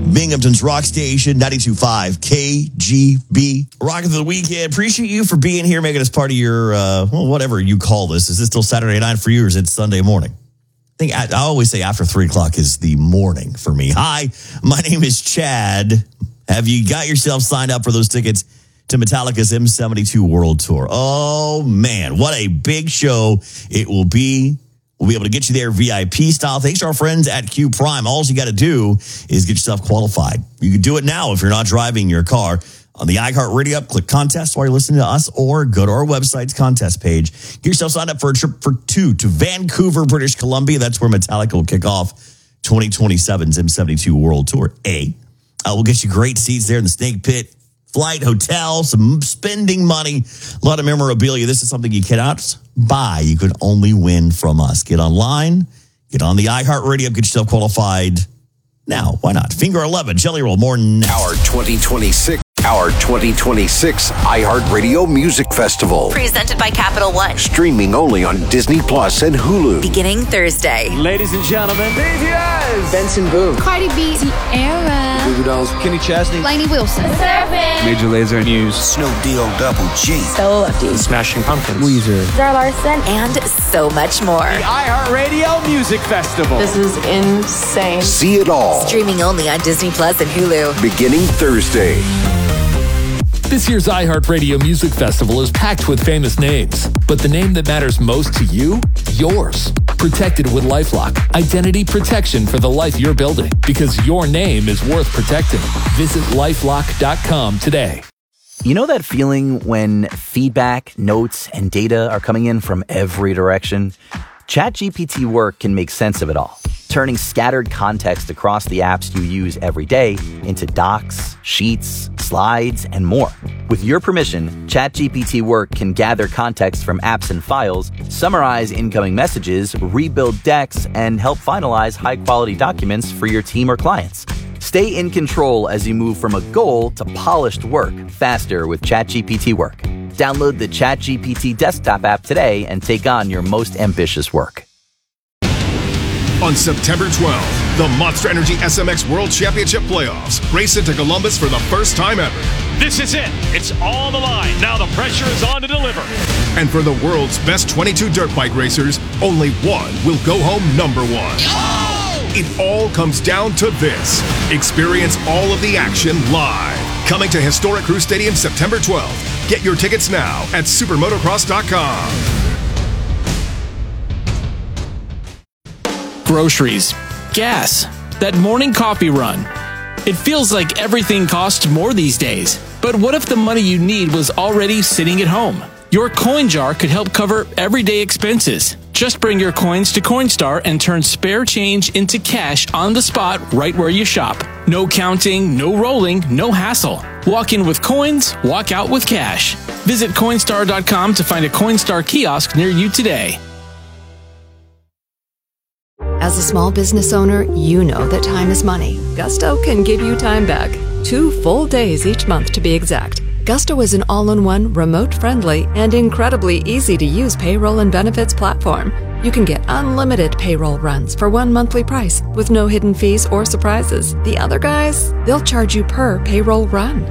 Binghamton's Rock Station, 92.5 KGB. Rocking the weekend. Appreciate you for being here, making us part of your, whatever you call this. Is this still Saturday night for you, or is it Sunday morning? I always say after 3 o'clock is the morning for me. Hi, my name is Chad. Have you got yourself signed up for those tickets to Metallica's M72 World Tour? Oh, man, what a big show it will be. We'll be able to get you there VIP style. Thanks to our friends at Q Prime. All you got to do is get yourself qualified. You can do it now if you're not driving your car. On the iHeartRadio app, click contest while you're listening to us, or go to our website's contest page. Get yourself signed up for a trip for two to Vancouver, British Columbia. That's where Metallica will kick off 2027's M72 World Tour. We'll get you great seats there in the Snake Pit, flight, hotel, some spending money, a lot of memorabilia. This is something you cannot buy. You can only win from us. Get online, get on the iHeartRadio app, get yourself qualified now. Why not? Finger 11, Jelly Roll, more now. Our 2026 iHeartRadio Music Festival. Presented by Capital One. Streaming only on Disney Plus and Hulu. Beginning Thursday. Ladies and gentlemen, BTS, Benson Boone, Cardi B, Tierra, Goo Goo Dolls, Kenny Chesney, Lainey Wilson, Major Lazer, News, Snoop Double G, So Lucky, Smashing Pumpkins, Weezer, Zara Larson, and so much more. the iHeartRadio Music Festival. This is insane. See it all. Streaming only on Disney Plus and Hulu. Beginning Thursday. This year's iHeartRadio Music Festival is packed with famous names, but the name that matters most to you? Yours. Protected with LifeLock. Identity protection for the life you're building, because your name is worth protecting. Visit LifeLock.com today. You know that feeling when feedback, notes, and data are coming in from every direction? ChatGPT Work can make sense of it all, turning scattered context across the apps you use every day into docs, sheets, slides, and more. With your permission, ChatGPT Work can gather context from apps and files, summarize incoming messages, rebuild decks, and help finalize high-quality documents for your team or clients. Stay in control as you move from a goal to polished work faster with ChatGPT Work. Download the ChatGPT desktop app today and take on your most ambitious work. On September 12th, the Monster Energy SMX World Championship Playoffs race into Columbus for the first time ever. This is it. It's all on the line. Now the pressure is on to deliver. And for the world's best 22 dirt bike racers, only one will go home number one. It all comes down to this. Experience all of the action live. Coming to Historic Crew Stadium September 12th. Get your tickets now at supermotocross.com. Groceries, gas, that morning coffee run. It feels like everything costs more these days. But what if the money you need was already sitting at home? Your coin jar could help cover everyday expenses. Just bring your coins to Coinstar and turn spare change into cash on the spot right where you shop. No counting, no rolling, no hassle. Walk in with coins, walk out with cash. Visit Coinstar.com to find a Coinstar kiosk near you today. As a small business owner, you know that time is money. Gusto can give you time back. 2 full days each month to be exact. Gusto is an all-in-one, remote-friendly, and incredibly easy-to-use payroll and benefits platform. You can get unlimited payroll runs for one monthly price with no hidden fees or surprises. The other guys, they'll charge you per payroll run.